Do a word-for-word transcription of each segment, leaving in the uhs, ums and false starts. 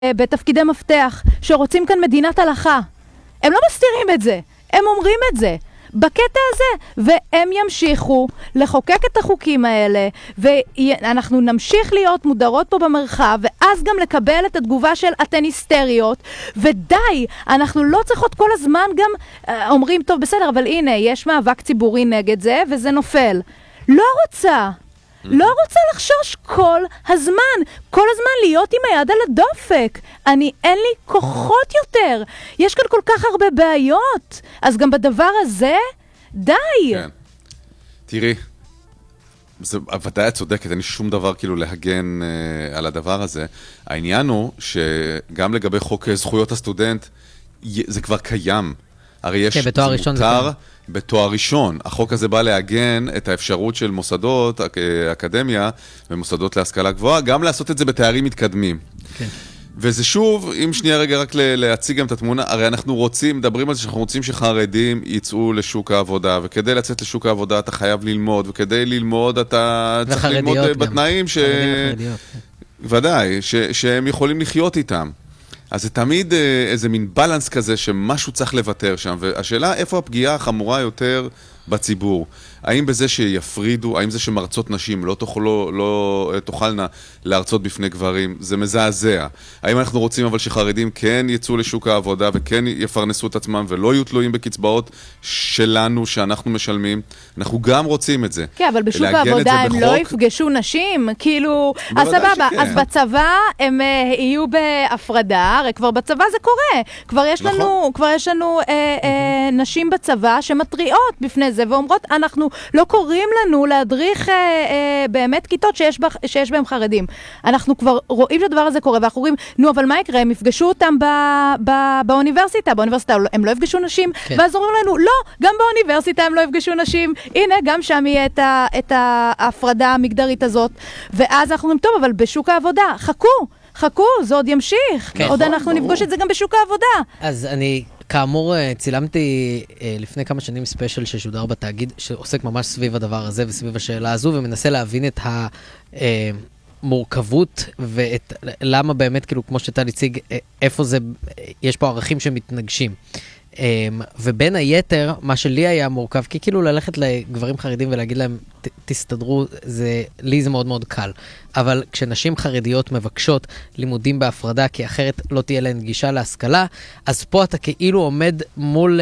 בתפקידי מפתח, שרוצים כאן מדינת הלכה. הם לא מסתירים את זה, הם אומרים את זה. בקטע הזה, והם ימשיכו לחוקק את החוקים האלה, ואנחנו נמשיך להיות מודרות פה במרחב, ואז גם לקבל את התגובה של אתן היסטריות, ודי, אנחנו לא צריכות כל הזמן גם אומרים, טוב בסדר, אבל הנה, יש מאבק ציבורי נגד זה, וזה נופל. לא רוצה. לא רוצה לחשוש כל הזמן, כל הזמן להיות עם היד על הדופק. אני, אין לי כוחות יותר. יש כאן כל כך הרבה בעיות. אז גם בדבר הזה, די. כן. תראי, זה ודאי את צודקת, אין לי שום דבר כאילו להגן אה, על הדבר הזה. העניין הוא שגם לגבי חוק זכויות הסטודנט, זה כבר קיים. הרי יש, כן, בתואר ראשון זה קיים. בתואר ראשון. החוק הזה בא להגן את האפשרות של מוסדות, אקדמיה ומוסדות להשכלה גבוהה, גם לעשות את זה בתארים מתקדמים. כן. וזה שוב, אם שנייה רגע רק להציג גם את התמונה, הרי אנחנו רוצים, מדברים על זה שאנחנו רוצים שחרדים יצאו לשוק העבודה, וכדי לצאת לשוק העבודה אתה חייב ללמוד, וכדי ללמוד אתה צריך ללמוד בתנאים ש... ודאי, ש... שהם יכולים לחיות איתם. אז זה תמיד איזה מין בלנס כזה שמשהו צריך לוותר שם, והשאלה איפה הפגיעה החמורה יותר בציבור. האם בזה שיפרידו, האם זה שמרצות נשים לא, תוכל, לא, לא תוכלנה להרצות בפני גברים, זה מזעזע. האם אנחנו רוצים אבל שחרדים כן יצאו לשוק העבודה וכן יפרנסו את עצמם ולא יהיו תלויים בקצבאות שלנו שאנחנו משלמים? אנחנו גם רוצים את זה. כן, אבל בשוק העבודה הם לא יפגשו נשים, כאילו, אז סבבה, אז בצבא הם יהיו בהפרדה, הרי כבר בצבא זה קורה. כבר יש לנו, כבר יש לנו נשים בצבא שמטריעות בפני זה ואומרות, אנחנו לא קוראים לנו להדריך אה, אה, באמת כיתות שיש, בה, שיש בהם חרדים. אנחנו כבר רואים שהדבר הזה קורה, ואנחנו רואים, נו, אבל מה יקרה? הם יפגשו אותם ב, ב, באוניברסיטה. באוניברסיטה הם לא יפגשו נשים, כן. ואז אומרים לנו, לא, גם באוניברסיטה הם לא יפגשו נשים. הנה, גם שם יהיה את, ה, את ההפרדה המגדרית הזאת. ואז אנחנו אומרים, טוב, אבל בשוק העבודה, חכו, חכו, זה עוד ימשיך. כן. עוד אנחנו ברור. נפגוש את זה גם בשוק העבודה. אז אני... כאמור, צילמתי לפני כמה שנים ספיישל ששודר בתאגיד, שעוסק ממש סביב הדבר הזה וסביב השאלה הזו, ומנסה להבין את המורכבות ואת למה באמת, כאילו, כמו שטל הציג, איפה זה, יש פה ערכים שמתנגשים. ובין היתר, מה שלי היה מורכב, כי כאילו ללכת לגברים חרדים ולהגיד להם, תסתדרו, זה, לי זה מאוד מאוד קל. אבל כשנשים חרדיות מבקשות לימודים בהפרדה, כי אחרת לא תהיה להן גישה להשכלה, אז פה אתה כאילו עומד מול,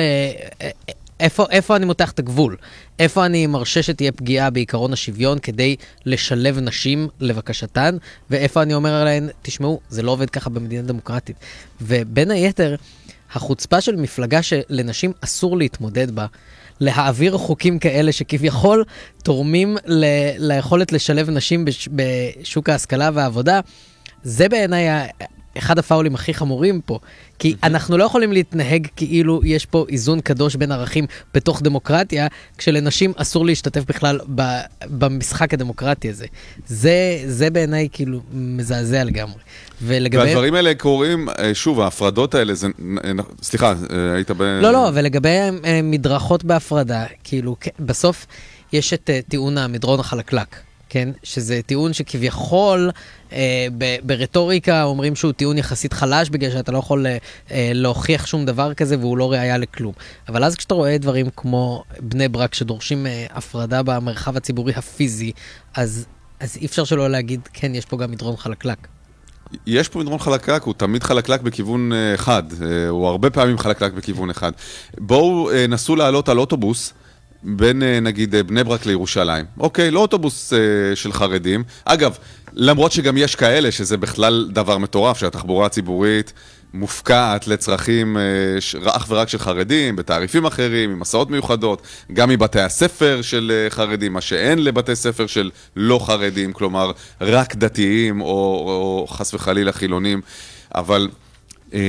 איפה, איפה אני מותח את הגבול? איפה אני מרשה שתהיה פגיעה בעיקרון השוויון כדי לשלב נשים לבקשתן, ואיפה אני אומר עליהן, תשמעו, זה לא עובד ככה במדינה דמוקרטית. ובין היתר, החוצפה של מפלגה שלנשים אסור להתמודד בה, להעביר חוקים כאלה שכביכול תורמים ל- ליכולת לשלב נשים בש- בשוק ההשכלה והעבודה, זה בעיניי אחד הפאולים הכי חמורים פה, כי אנחנו לא יכולים להתנהג כאילו יש פה איזון קדוש בין ערכים בתוך דמוקרטיה, כשלנשים אסור להשתתף בכלל ב- במשחק הדמוקרטי הזה. זה, זה בעיניי כאילו מזעזע לגמרי. ולגבי... והדברים האלה קוראים, שוב, ההפרדות האלה, זה... סליחה, היית ב... לא, לא, ולגבי מדרכות בהפרדה, כאילו, בסוף יש את טיעון המדרון החלקלק. כן? שזה טיעון שכביכול אה, ב- ברטוריקה אומרים שהוא טיעון יחסית חלש, בגלל שאתה לא יכול אה, להוכיח שום דבר כזה והוא לא ראיה לכלום. אבל אז כשאתה רואה דברים כמו בני ברק שדורשים אה, הפרדה במרחב הציבורי הפיזי, אז, אז אי אפשר שלא להגיד, כן, יש פה גם מדרון חלקלק. יש פה מדרון חלקלק, הוא תמיד חלקלק בכיוון אחד, הוא הרבה פעמים חלקלק בכיוון אחד. בואו נסו לעלות על אוטובוס, בין נגיד בני ברק לירושלים. אוקיי, לא אוטובוס אה, של חרדים. אגב, למרות שגם יש כאלה שזה בכלל דבר מטורף, שהתחבורה הציבורית מופקעת לצרכים אה, אך ורק של חרדים, בתעריפים אחרים, עם מסעות מיוחדות, גם מבתי הספר של אה, חרדים, מה שאין לבתי ספר של לא חרדים, כלומר רק דתיים או, או חס וחלילה חילונים. אבל אה,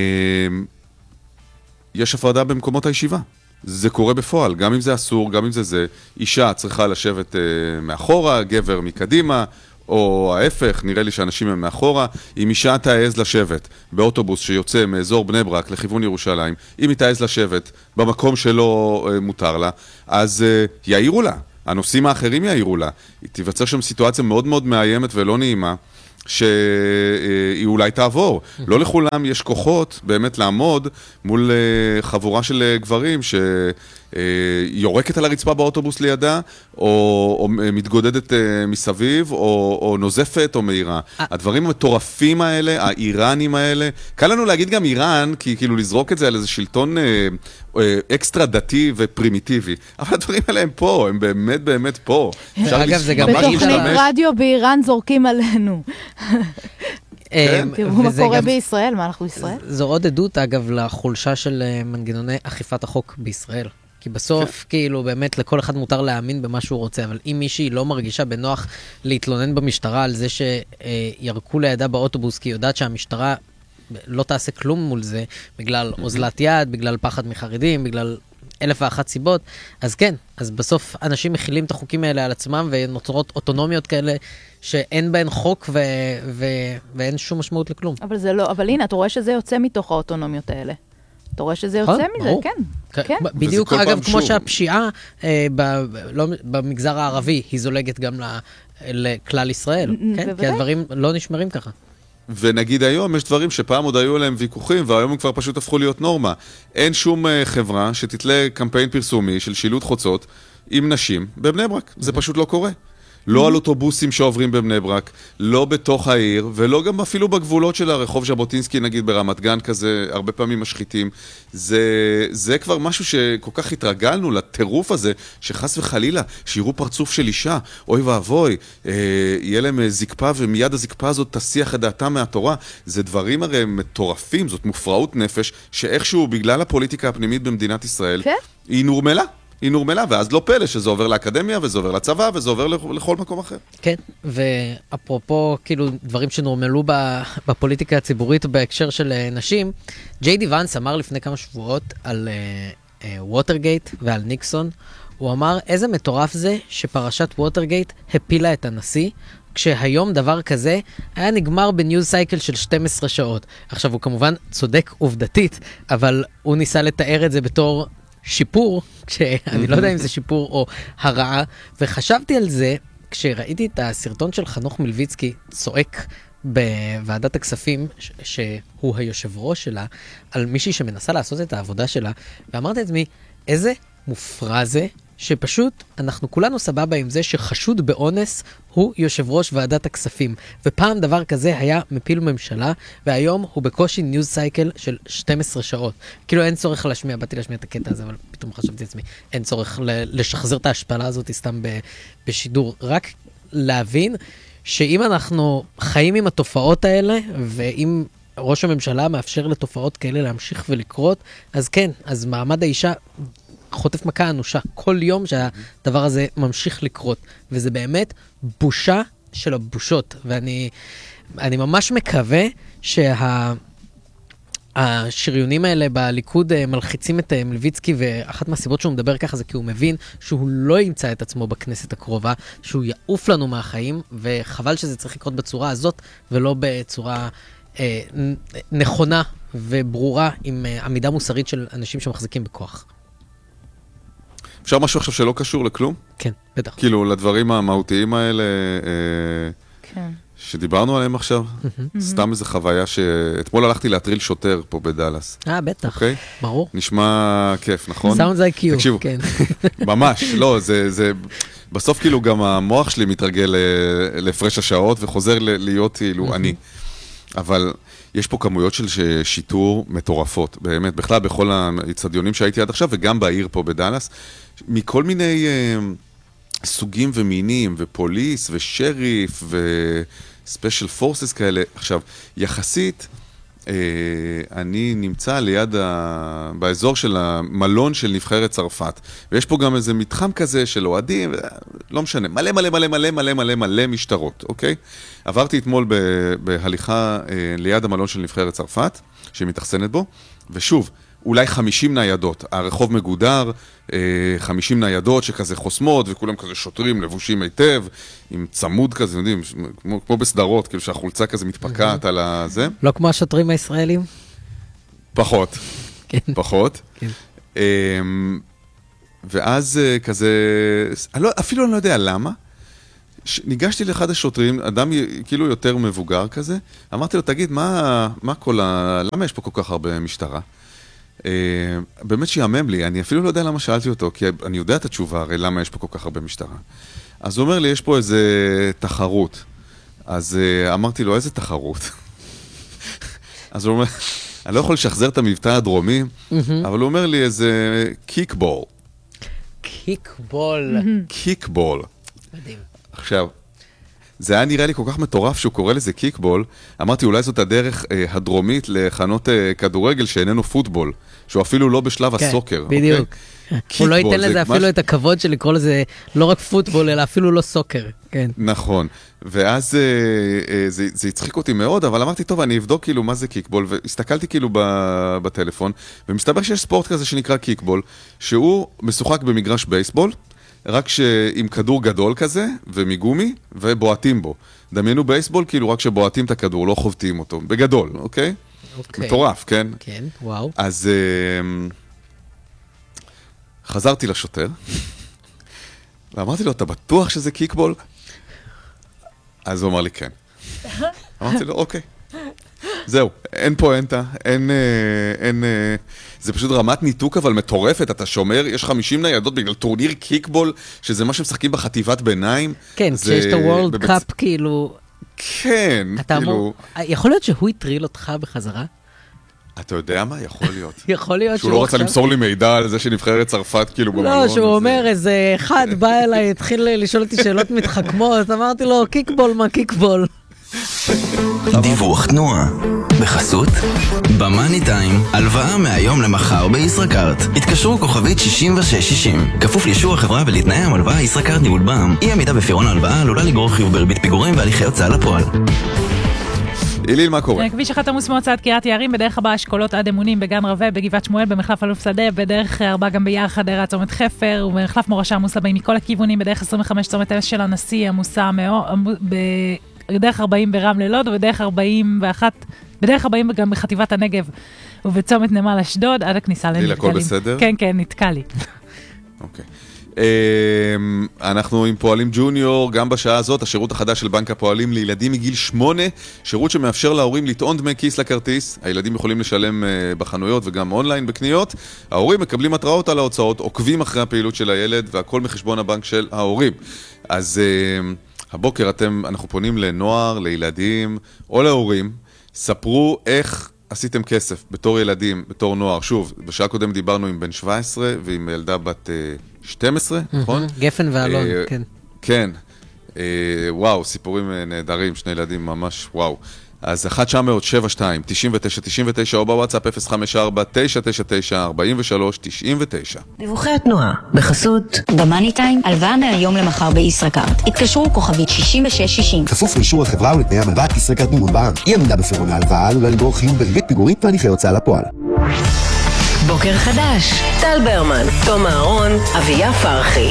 יש הפרדה במקומות הישיבה. זה קורה בפועל, גם אם זה אסור, גם אם זה זה, אישה צריכה לשבת אה, מאחורה, גבר מקדימה, או ההפך, נראה לי שאנשים הם מאחורה. אם אישה תעז לשבת באוטובוס שיוצא מאזור בני ברק לכיוון ירושלים, אם היא תעז לשבת במקום שלא אה, מותר לה, אז אה, יעירו לה, הנושאים האחרים יעירו לה. תיווצר שם סיטואציה מאוד מאוד מאיימת ולא נעימה, שהיא אולי תעבור. לא לכולם יש כוחות באמת לעמוד מול חבורה של גברים שיורקת על הרצפה באוטובוס לידה, או, או מתגודדת מסביב, או, או נוזפת או מהירה. הדברים המטורפים האלה, האיראנים האלה, קל לנו להגיד גם איראן, כי כאילו לזרוק את זה על איזה שלטון אקסטרה דתי ופרימיטיבי. אבל הדברים האלה הם פה, הם באמת באמת פה. אגב, זה גם בתוכנית רדיו באיראן זורקים עלינו. תראו מה קורה בישראל, מה אנחנו בישראל? זו עוד עדות, אגב, לחולשה של מנגנוני אכיפת החוק בישראל. כי בסוף, כאילו, באמת לכל אחד מותר להאמין במה שהוא רוצה, אבל אם מישהי לא מרגישה בנוח להתלונן במשטרה על זה שירקו לידה באוטובוס, כי היא יודעת שהמשטרה לא תעשה כלום מול זה, בגלל אוזלת יד, בגלל פחד מחרדים, בגלל אלף ואחת סיבות, אז כן, אז בסוף אנשים מכילים את החוקים האלה על עצמם, ונוצרות אוטונומיות כאלה שאין בהן חוק ו- ו- ואין שום משמעות לכלום. אבל זה לא, אבל הנה, אתה רואה שזה יוצא מתוך האוטונומיות האלה. אתה רואה שזה יוצא מזה, כן. כן. בדיוק, אגב, כמו שהפשיעה במגזר הערבי, היא זולגת גם לכלל ישראל, כי הדברים לא נשמרים ככה. ונגיד היום יש דברים שפעם עוד היו להם ויכוחים, והיום הם כבר פשוט הפכו להיות נורמה. אין שום חברה שתתלה קמפיין פרסומי של שילוט חוצות עם נשים בבני ברק. זה פשוט לא קורה. לא על אוטובוסים שעוברים בבני ברק, לא בתוך העיר, ולא גם אפילו בגבולות של הרחוב ז'בוטינסקי, נגיד ברמת גן כזה, הרבה פעמים משחיתים. זה, זה כבר משהו שכל כך התרגלנו לטירוף הזה, שחס וחלילה, שיראו פרצוף של אישה, אוי ואבוי, אה, יהיה להם זקפה, ומיד הזקפה הזאת תסיח את דעתה מהתורה. זה דברים הרי מטורפים, זאת מופרעות נפש, שאיכשהו בגלל הפוליטיקה הפנימית במדינת ישראל, כן? היא נורמלה. היא נורמלה, ואז לא פלא שזה עובר לאקדמיה, וזה עובר לצבא, וזה עובר לכל מקום אחר. כן, ואפרופו, כאילו, דברים שנורמלו בפוליטיקה הציבורית בהקשר של נשים, ג'יי די ואנס אמר לפני כמה שבועות על ווטרגייט ועל ניקסון, הוא אמר, איזה מטורף זה שפרשת ווטרגייט הפילה את הנשיא, כשהיום דבר כזה היה נגמר בניוז סייקל של שתים עשרה שעות. עכשיו, הוא כמובן צודק עובדתית, אבל הוא ניסה לתאר את זה בתור שיפור, שאני לא יודע אם זה שיפור או הרעה, וחשבתי על זה כשראיתי את הסרטון של חנוך מלביצקי צועק בוועדת הכספים, ש- שהוא היושב ראש שלה, על מישהי שמנסה לעשות את העבודה שלה, ואמרתי לעצמי, איזה מופרע זה, שפשוט אנחנו כולנו סבבה עם זה שחשוד באונס הוא יושב ראש ועדת הכספים. ופעם דבר כזה היה מפיל ממשלה, והיום הוא בקושי ניוז סייקל של שתים עשרה שעות. כאילו אין צורך להשמיע, באתי להשמיע את הקטע הזה, אבל פתאום חשבתי לעצמי, אין צורך לשחזר את ההשפלה הזאת סתם ב- בשידור. רק להבין שאם אנחנו חיים עם התופעות האלה, ואם ראש הממשלה מאפשר לתופעות כאלה להמשיך ולקרות, אז כן, אז מעמד האישה חוטף מכה אנושה כל יום שהדבר הזה ממשיך לקרות, וזה באמת בושה של הבושות, ואני אני ממש מקווה שהשריונים האלה בליכוד מלחיצים את מלביצקי, ואחת מהסיבות שהוא מדבר ככה זה כי הוא מבין שהוא לא ימצא את עצמו בכנסת הקרובה, שהוא יעוף לנו מהחיים, וחבל שזה צריך לקרות בצורה הזאת ולא בצורה אה, נכונה וברורה עם אה, עמידה מוסרית של אנשים שמחזיקים בכוח. אפשר משהו עכשיו שלא קשור לכלום? כן, בטח. כאילו, לדברים המהותיים האלה, כן. שדיברנו עליהם עכשיו, סתם איזו חוויה שאתמול הלכתי להטריל שוטר פה בדלס. אה, בטח, אוקיי? ברור. נשמע כיף, נכון? Sounds like you. תקשיבו, כן. ממש, לא, זה, זה, בסוף כאילו גם המוח שלי מתרגל להפרש השעות וחוזר להיות כאילו אני. אבל יש פה כמויות של שיטור מטורפות, באמת, בכלל בכל הצדיונים שהייתי עד עכשיו, וגם בעיר פה בדלס, מכל מיני אה, סוגים ומינים, ופוליס, ושריף, וספיישל פורסס כאלה. עכשיו, יחסית, אה, אני נמצא ליד, ה... באזור של המלון של נבחרת צרפת, ויש פה גם איזה מתחם כזה של אוהדים, לא משנה, מלא מלא מלא מלא מלא מלא מלא משטרות, אוקיי? עברתי אתמול בהליכה ליד המלון של נבחרת צרפת, שהיא מתאכסנת בו, ושוב, אולי חמישים ניידות, הרחוב מגודר, חמישים ניידות שכזה חוסמות, וכולם כזה שוטרים לבושים היטב, עם צמוד כזה, יודעים, כמו, כמו בסדרות, כאילו שהחולצה כזה מתפקעת על הזה. לא כמו השוטרים הישראלים? פחות, כן. פחות. כן. ואז כזה, אפילו אני לא יודע למה, ניגשתי לאחד השוטרים, אדם כאילו יותר מבוגר כזה, אמרתי לו, תגיד, מה, מה כל ה... למה יש פה כל כך הרבה משטרה? באמת שיאמם לי, אני אפילו לא יודע למה שאלתי אותו, כי אני יודע את התשובה, הרי למה יש פה כל כך הרבה משטרה. אז הוא אומר לי, יש פה איזה תחרות. אז אמרתי לו, איזה תחרות? אז הוא אומר, אני לא יכול לשחזר את המבטא הדרומי, אבל הוא אומר לי איזה קיקבול. קיקבול. קיקבול. מדהים. עכשיו, זה היה נראה לי כל כך מטורף שהוא קורא לזה קיקבול. אמרתי, אולי זאת הדרך אה, הדרומית לחנות אה, כדורגל שאיננו פוטבול, שהוא אפילו לא בשלב כן, הסוקר. בדיוק. Okay? הוא לא ייתן לזה אפילו מש... את הכבוד של לקרוא לזה לא רק פוטבול, אלא אפילו לא סוקר. כן. נכון. ואז אה, אה, זה, זה הצחיק אותי מאוד, אבל אמרתי, טוב, אני אבדוק כאילו מה זה קיקבול, והסתכלתי כאילו ב, בטלפון, ומסתבר שיש ספורט כזה שנקרא קיקבול, שהוא משוחק במגרש בייסבול, רק שעם כדור גדול כזה, ומגומי, ובועטים בו. דמיינו בייסבול, כאילו רק שבועטים את הכדור, לא חובטים אותו. בגדול, אוקיי? אוקיי. מטורף, כן? כן, וואו. אז uh, חזרתי לשוטר, ואמרתי לו, אתה בטוח שזה קיקבול? אז הוא אמר לי, כן. אמרתי לו, אוקיי. זהו, אין פואנטה, אין, אין, זה פשוט רמת ניתוק אבל מטורפת, אתה שומר, יש חמישים ניידות בגלל טורניר קיקבול, שזה מה שמשחקים בחטיבת ביניים. כן, כשיש את הוורלד קאפ כאילו... כן, כאילו... יכול להיות שהוא יטריל אותך בחזרה? אתה יודע מה? יכול להיות. יכול להיות שהוא לא רצה למסור לי מידע על זה שנבחרת צרפת כאילו במלון. לא, שהוא אומר איזה אחד בא אליי, התחיל לשאול אותי שאלות מתחכמות, אמרתי לו, קיקבול מה קיקבול? דיווח תנועה בחסות במאני טיים, הלוואה מהיום למחר בישראכרט. התקשרו כוכבית שישים ושש שישים, כפוף לאישור החברה ולתנאי המלוואה. ישראכרט ניהול בע"מ. אי עמידה בפירעון ההלוואה עלולה לגרור חיוב בריבית פיגורים והליכי הוצאה לפועל. איליל, מה קורה? כביש אחת עמוס מהוצאת קריית יערים, בדרך הבאה אשכולות עד אמונים, בגן רווה, בגבעת שמואל, במחלף אלוף שדה, בדרך ארבע גם ביער חדרה, צומת חפר, ובמחלף מורשה עמוס לבאים מכל הכיוונים, בדרך עשרים וחמש צומת אש של הנשיא, עמוסה מאוד, בדרך ארבעים ברמלה לוד, ובדרך ארבעים ואחת, בדרך ארבעים גם בחטיבת הנגב, ובצומת נמל אשדוד, עד הכניסה לנתקלים. איליל, הכל בסדר? כן, כן, נתקע לי. אוקיי. אנחנו עם פועלים ג'וניור, גם בשעה הזאת, השירות החדש של בנק הפועלים לילדים מגיל שמונה, שירות שמאפשר להורים לטעון דמי כיס לכרטיס, הילדים יכולים לשלם בחנויות וגם אונליין בקניות, ההורים מקבלים התראות על ההוצאות, עוקבים אחרי הפעילות של הילד, והכל מחשבון הבנק של ההורים. אז הבוקר אתם, אנחנו פונים לנוער, לילדים או להורים, ספרו איך עשיתם כסף בתור ילדים, בתור נוער. שוב, בשעה קודם דיברנו עם בן שבע עשרה ועם ילדה בת שתים עשרה, נכון? גפן ואלון, כן. כן. וואו, סיפורים נהדרים, שני ילדים ממש וואו. אז אחת תשע אפס אפס שבע שתיים תשעים ותשע תשעים ותשע או בוואטסאפ אפס חמש ארבע תשע תשע תשע ארבעים ושלוש תשעים ותשע. דיווחי התנועה בחסות במאני טיים, הלוואה מהיום למחר בישראכרט. התקשרו כוכבית שישים ושש שישים. כפוף לאישור החברה ולתנאי המלוואה. ישראכרט ניהול בע"מ. אי עמידה בפירעון ההלוואה עלולה לגרור חיוב בריבית פיגורים והליכי הוצאה לפועל. בוקר חדש, טל ברמן, תום אהרון, אביה פרחי.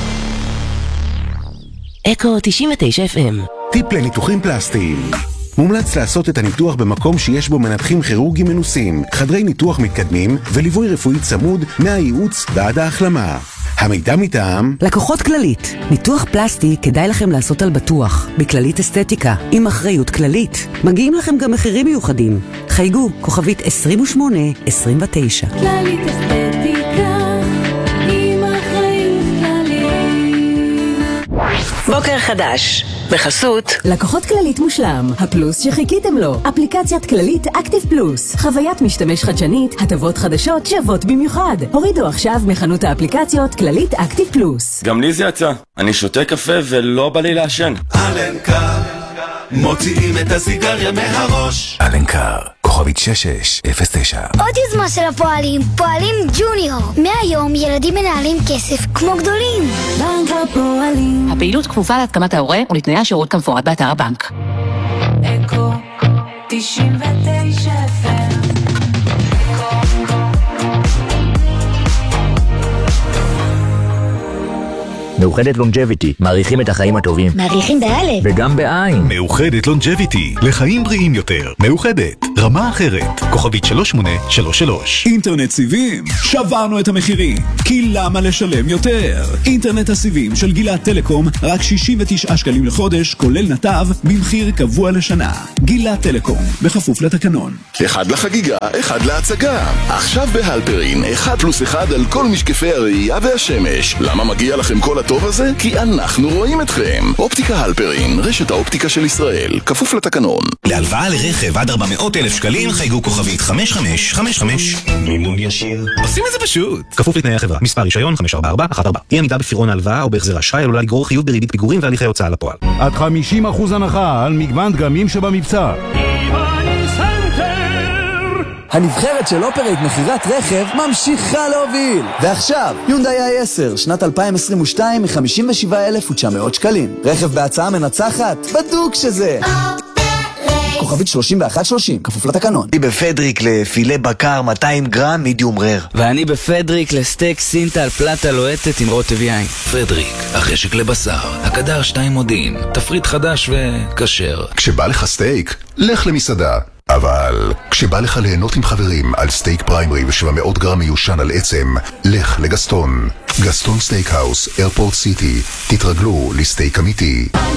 אקו תשעים ותשע אף אם. טיפ לניתוחים פלסטיים. מומלץ לעשות את הניתוח במקום שיש בו מנתחים כירורגים מנוסים, חדרי ניתוח מתקדמים וליווי רפואי צמוד מהייעוץ ועד ההחלמה. המידע מטעם לקוחות כללית. ניתוח פלסטי כדאי לכם לעשות על בטוח, בכללית אסתטיקה, עם אחריות כללית. מגיעים לכם גם מחירים מיוחדים. חייגו, כוכבית עשרים ושמונה עשרים ותשע. כללית אסתטיקה, עם אחריות כללית. בוקר חדש. בחסות לקוחות כללית מושלם, הפלוס שחיכיתם לו. אפליקציית כללית אקטיב פלוס, חוויית משתמש חדשנית, הטבות חדשות שוות במיוחד. הורידו עכשיו מחנות האפליקציות כללית אקטיב פלוס. גם לי זה יצא, אני שותה קפה ולא בא לי לעשן. אלנקר, מוציאים את הסיגריה מהראש. אלנקר, כוכבית שש שש אפס תשע. עוד יוזמה של הפועלים, פועלים ג'וניור. מהיום ילדים מנהלים כסף כמו גדולים. בנק הפועלים. הפעילות כפופה להתקמת ההורה ולתנאי השירות כמפורט באתר הבנק. אקו תשעים ותשע אף אם. The מאוחדת לונג'ביטי, מעריכים את החיים הטובים. מעריכים באלף. וגם בעין. מאוחדת לונג'ביטי, לחיים בריאים יותר. מאוחדת, רמה אחרת. כוכבית שלוש שמונה שלוש שלוש. אינטרנט סיבים, שברנו את המחירים. כי למה לשלם יותר? אינטרנט הסיבים של גילת טלקום, רק שישים ותשעה שקלים לחודש, כולל נתב, במחיר קבוע לשנה. גילת טלקום, בכפוף לתקנון. אחד לחגיגה, אחד להצגה. עכשיו בהלפרין, אחד פלוס אחד על כל משקפי הראייה והשמש. למה מגיע לכם כל הטוב הזה? כי אנחנו רואים אתכם. אופטיקה הלפרין, רשת האופטיקה של ישראל, כפוף לתקנון. להלוואה לרכב עד ארבע מאות אלף שקלים, חייגו כוכבית חמש חמש חמש חמש. מימון ישיר. עושים את זה פשוט. כפוף לתנאי החברה. מספר רישיון חמש ארבע ארבע אחת ארבע. אי עמידה בפירעון ההלוואה או בהחזר אשראי עלולה לגרור חיוב בריבית פיגורים והליכי הוצאה לפועל. עד חמישים אחוז הנחה על מגוון דגמים שבמבצע. הנבחרת של אופרייט מחירת רכב ממשיכה להוביל. ועכשיו, יונדאי איי עשר, שנת אלפיים עשרים ושתיים מ-חמישים ושבעה אלף ותשע מאות שקלים. רכב בהצעה מנצחת? בדוק שזה. כוכבית שלושים ואחת שלושים, כפוף לתקנון. אני בפדריק לפילה בקר מאתיים גרם מידיום רר. ואני בפדריק לסטייק סינטל פלטה לוהטת עם רוטב יין. פדריק, החשק לבשר, הקדר שתיים מודיעין, תפריט חדש וכשר. כשבא לך סטייק, לך למסעדה. אבל כשבא לך ליהנות עם חברים על סטייק פריימרי ו-שבע מאות גרם מיושן על עצם, לך לגסטון. גסטון סטייק האוס, איירפורט סיטי. תתרגלו לסטייק אמיתי.